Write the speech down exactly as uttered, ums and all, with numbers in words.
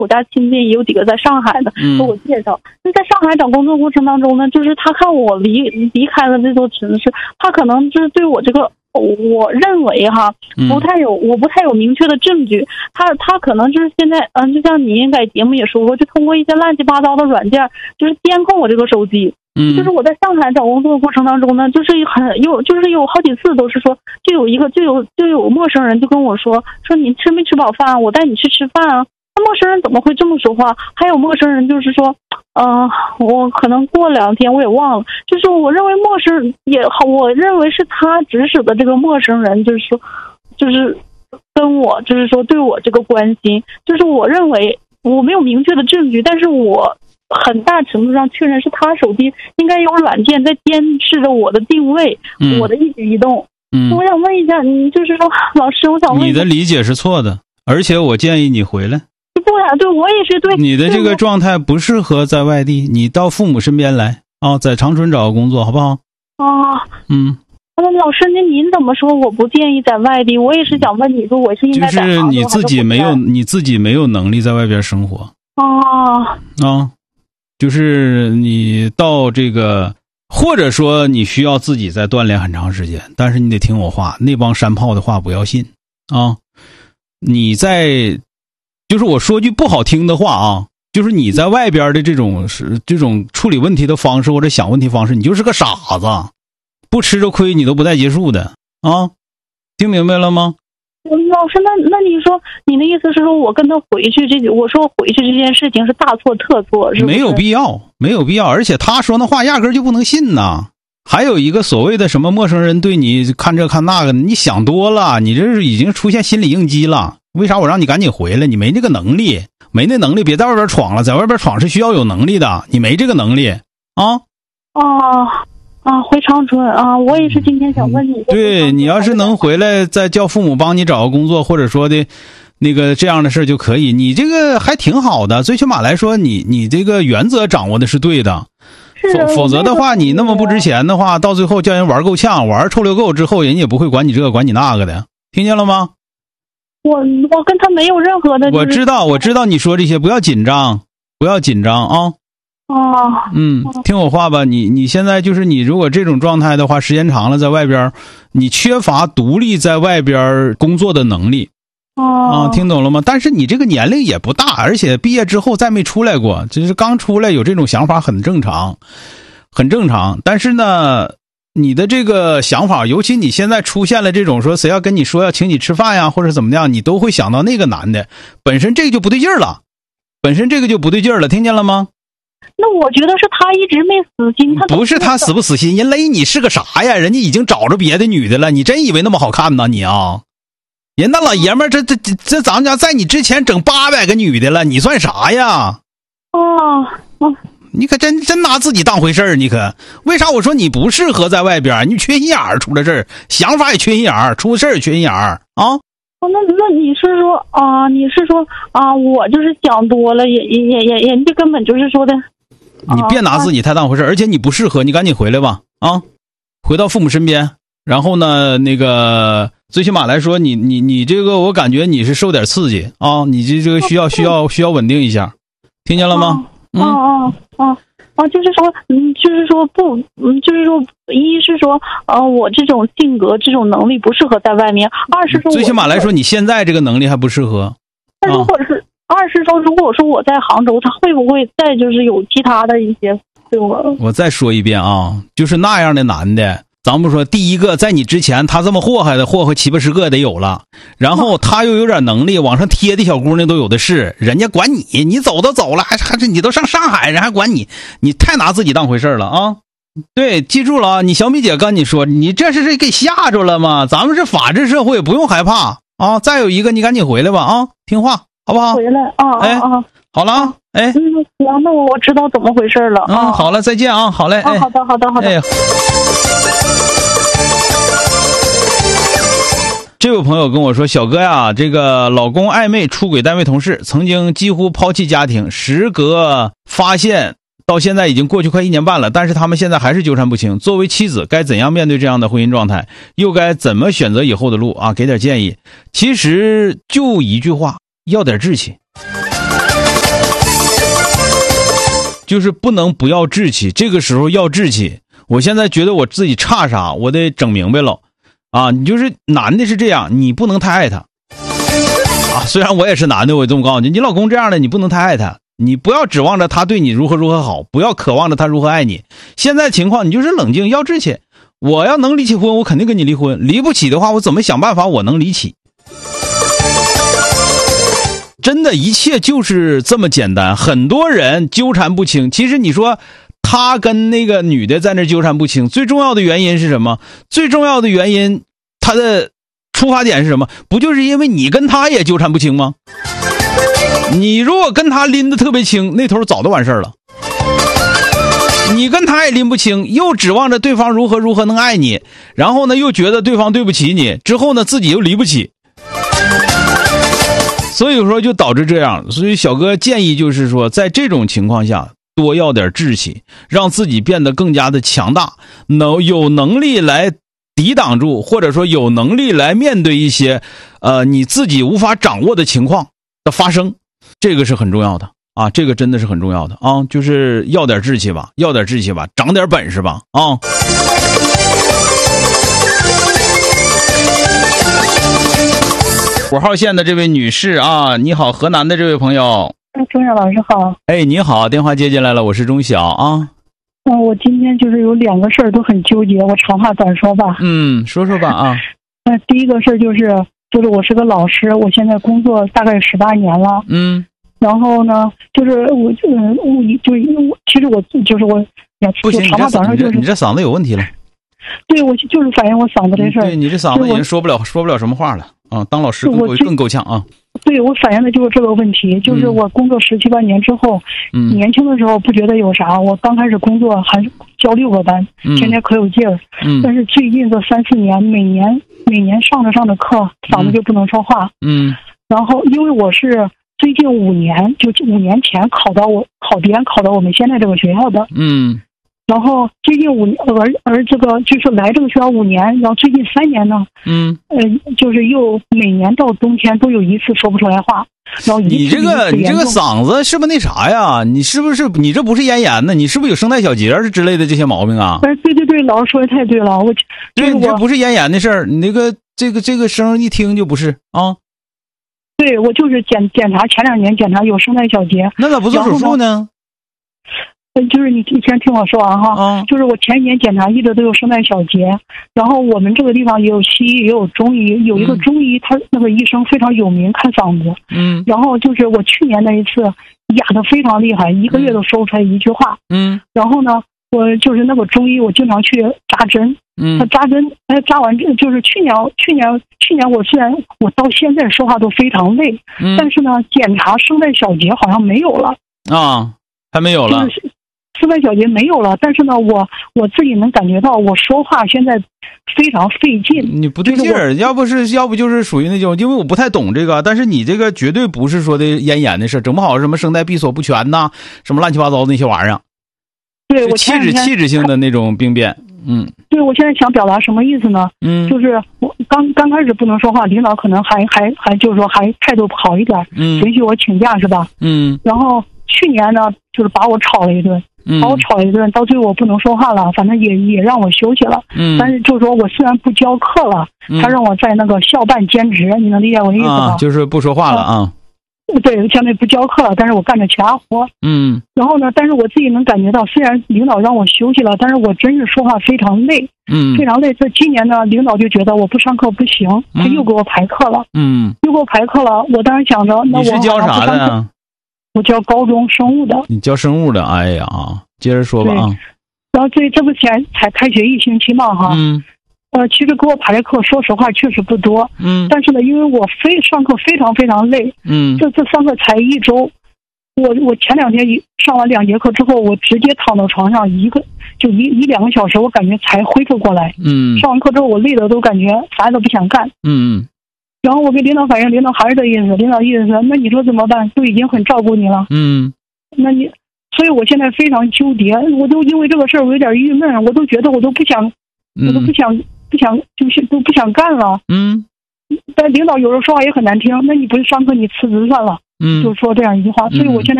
我家亲戚也有几个在上海的， 嗯， 给我介绍。那在上海找工作过程当中呢，就是他看我离离开了这座城市，他可能就是对我这个，我认为哈，不太有，我不太有明确的证据。他他可能就是现在，嗯，就像您在节目也说过，就通过一些乱七八糟的软件，就是监控我这个手机。 嗯， 就是我在上海找工作的过程当中呢，就是很有，就是有好几次都是说，就有一个就有就有陌生人就跟我说说你吃没吃饱饭，我带你去吃饭啊。那陌生人怎么会这么说话？还有陌生人就是说，嗯、呃，我可能过两天我也忘了，就是我认为陌生也好，我认为是他指使的这个陌生人，就是说，就是跟我就是说对我这个关心，就是我认为我没有明确的证据，但是我很大程度上确认是他手机应该有软件在监视着我的定位，嗯、我的一举一动。嗯，我想问一下，你就是说，老师，我想问一下， 你的理解是错的，而且我建议你回来。 对呀、啊，对我也是对。 你的这个状态不适合在外地，你到父母身边来啊，在长春找个工作，好不好？ 啊， 嗯。 那老师，那您怎么说？我不建议在外地，我也是想问你说，我是应该在就是你自己没有，你自己没有能力在外边生活。 啊啊，就是你到这个，或者说你需要自己再锻炼很长时间，但是你得听我话，那帮山炮的话不要信啊！你在，就是我说句不好听的话啊，就是你在外边的这种是这种处理问题的方式或者想问题方式，你就是个傻子，不吃着亏你都不带结束的啊！听明白了吗？ 老师，那那你说你的意思是说我跟他回去这，我说回去这件事情是大错特错，是不是？ 没有必要，没有必要，而且他说那话压根就不能信呐。还有一个所谓的什么陌生人对你看这看那个，你想多了，你这是已经出现心理应激了。为啥我让你赶紧回来？你没这个能力，没那能力别在外边闯了，在外边闯是需要有能力的，你没这个能力啊。 哦。啊，回长春啊！我也是今天想问你。 对，你要是能回来，再叫父母帮你找个工作，或者说的，那个这样的事就可以。你这个还挺好的，最起码来说，你你这个原则掌握的是对的。 是。 否否则的话，你那么不值钱的话，到最后叫人玩够呛，玩臭溜够之后，人家也不会管你这个管你那个的，听见了吗？ 我我跟他没有任何的、就是。 我知道，我知道你说这些，不要紧张，不要紧张啊。 啊， 嗯，听我话吧，你你现在就是你如果这种状态的话，时间长了在外边，你缺乏独立在外边工作的能力。啊，听懂了吗？但是你这个年龄也不大，而且毕业之后再没出来过，就是刚出来有这种想法很正常，很正常。但是呢，你的这个想法，尤其你现在出现了这种说谁要跟你说要请你吃饭呀，或者怎么样，你都会想到那个男的，本身这个就不对劲儿了，本身这个就不对劲儿了，听见了吗？ 那我觉得是他一直没死心，他不是他死不死心，人勒你是个啥呀？人家已经找着别的女的了，你真以为那么好看呢？你啊，人那老爷们儿这这这这咱们家在你之前整八百个女的了，你算啥呀？ 哦，哦你可真真拿自己当回事儿，你可为啥我说你不适合在外边？你缺心眼儿，出了事儿，想法也缺心眼儿，出事儿也缺心眼儿啊！ 哦，那那你是说啊、呃？你是说啊、呃？我就是想多了，也也也也，人家根本就是说的。 你别拿自己太当回事，而且你不适合，你赶紧回来吧啊！回到父母身边，然后呢，那个最起码来说，你你你这个，我感觉你是受点刺激啊，你这这个需要需要需要稳定一下，听见了吗？ 嗯哦哦哦，就是说，嗯，就是说不，嗯，就是说，一是说，呃，我这种性格、这种能力不适合在外面；二是说， 最起码来说，你现在这个能力还不适合。 那如果是。二是说，如果说我在杭州，他会不会再就是有其他的一些对我？ 我再说一遍啊，就是那样的男的，咱不说第一个，在你之前他这么祸害的，祸害七八十个得有了，然后他又有点能力，往上贴的小姑娘都有的是，人家管你，你走都走了，还还是你都上上海，人还管你，你太拿自己当回事了啊！对，记住了啊，你小米姐跟你说，你这是给吓着了吗？咱们是法治社会，不用害怕啊！再有一个，你赶紧回来吧啊，听话。好不好？ 回来啊！ 哎啊， 好了，哎， 嗯，行，那我知道怎么回事了。 嗯，好了，再见啊，好嘞， 哎，好的，好的，好的。 哎，这位朋友跟我说，小哥呀，这个老公暧昧出轨单位同事，曾经几乎抛弃家庭，时隔发现到现在已经过去快一年半了，但是他们现在还是纠缠不清。作为妻子，该怎样面对这样的婚姻状态？又该怎么选择以后的路啊？给点建议。其实就一句话。要点志气。 就是不能不要志气，这个时候要志气。我现在觉得我自己差啥，我得整明白了啊！你就是男的是这样，你不能太爱他啊。虽然我也是男的，我这么告诉你，你老公这样的，你不能太爱他，你不要指望着他对你如何如何好，不要渴望着他如何爱你。现在情况你就是冷静，要志气。我要能离起婚，我肯定跟你离婚；离不起的话，我怎么想办法我能离起。真的，一切就是这么简单。很多人纠缠不清，其实你说他跟那个女的在那纠缠不清，最重要的原因是什么？最重要的原因，他的出发点是什么？不就是因为你跟他也纠缠不清吗？你如果跟他拎得特别清，那头早都完事儿了。你跟他也拎不清，又指望着对方如何如何能爱你，然后呢又觉得对方对不起你，之后呢自己又离不起。所以说就导致这样，所以小哥建议就是说，在这种情况下多要点志气，让自己变得更加的强大，能有能力来抵挡住，或者说有能力来面对一些呃你自己无法掌握的情况的发生，这个是很重要的啊，这个真的是很重要的啊，就是要点志气吧，要点志气吧，长点本事吧啊。五号线的这位女士啊，你好，河南的这位朋友。 哎，钟晓老师好。 哎，你好，电话接进来了，我是钟晓啊。 嗯、呃，我今天就是有两个事儿都很纠结，我长话短说吧。 嗯，说说吧啊。 呃，第一个事儿就是就是我是个老师，我现在工作大概十八年了。 嗯。 然后呢，就是我嗯我就其实我就是我不行， 长话短说就是你这嗓子有问题了。 对，我就是反映我嗓子这事儿。 对，你这嗓子已经说不了说不了什么话了啊！当老师更够更够呛啊！ 对，我反映的就是这个问题，就是我工作十七八年之后，嗯，年轻的时候不觉得有啥，我刚开始工作还教六个班， 嗯、 天天可有劲儿， 嗯， 但是最近这三四年，每年每年上着上着课，嗓子就不能说话， 嗯， 然后因为我是最近五年，就五年前考到我考编考到我们现在这个学校的， 嗯。 然后最近五而而这个就是来这个学校五年，然后最近三年呢， 嗯， 呃，就是又每年到冬天都有一次说不出来话，然后一次你这个一次你这个嗓子是不是那啥呀？你是不是你这不是咽炎呢？你是不是有声带小结之类的这些毛病啊？ 哎，对对对，老师说的太对了，我对你这不是咽炎的事儿，你那个这个这个声一听就不是啊。 对，我就是检检查前两年检查有声带小结， 那咋不做手术呢？ 就是你你先听我说完哈， 嗯、 就是我前一年检查一直都有声带小结，然后我们这个地方也有西医也有中医，有一个中医他那个医生非常有名看嗓子， 嗯， 然后就是我去年那一次哑得非常厉害，一个月都说不出来一句话， 嗯， 然后呢，我就是那个中医我经常去扎针， 嗯， 他扎针，哎，扎完针就是去年去年去年我虽然我到现在说话都非常累， 嗯， 但是呢，检查声带小结好像没有了啊，还没有了。 就是声带小结没有了，但是呢，我我自己能感觉到我说话现在非常费劲。 你不对劲儿，要不是要不就是属于那种，因为我不太懂这个，但是你这个绝对不是说的咽炎的事，整不好什么声带闭锁不全呐，什么乱七八糟的那些玩意儿。 对，我气质气质性的那种病变。嗯， 对，我现在想表达什么意思呢？ 嗯， 就是我刚刚开始不能说话，领导可能还还还就是说还态度好一点， 嗯， 允许我请假是吧？ 嗯， 然后去年呢，就是把我吵了一顿。把我吵一顿，到最后我不能说话了，反正也也让我休息了。 嗯， 但是就是说我虽然不教课了， 嗯、 他让我在那个校办兼职，你能理解我的意思吗？ 啊、就是不说话了啊。 对，相当于不教课了，但是我干着其他活。 嗯。 然后呢，但是我自己能感觉到，虽然领导让我休息了，但是我真是说话非常累。 嗯。 非常累。这今年呢，领导就觉得我不上课不行，他又给我排课了。 嗯。 又给我排课了，我当时想着，那我你是教啥的呀？ 我教高中生物的。 你教生物的，哎呀啊！接着说吧啊。 然后这这不前才开学一星期嘛哈。 嗯。 呃，其实给我排的课，说实话确实不多。 嗯。 但是呢，因为我非上课非常非常累。 嗯。 这这上课才一周，我我前两天一上完两节课之后，我直接躺到床上一个就一一两个小时，我感觉才恢复过来。 嗯。 上完课之后，我累的都感觉啥都不想干。 嗯。 然后我跟领导反映，领导还是这意思。领导意思是，那你说怎么办？都已经很照顾你了。 嗯。 那你，所以我现在非常纠结，我都因为这个事儿我有点郁闷，我都觉得我都不想， 嗯、 我都不想不想就是都不想干了。 嗯。 但领导有时候说话也很难听，那你不是上课你辞职算了。 嗯。 就说这样一句话，所以我现在。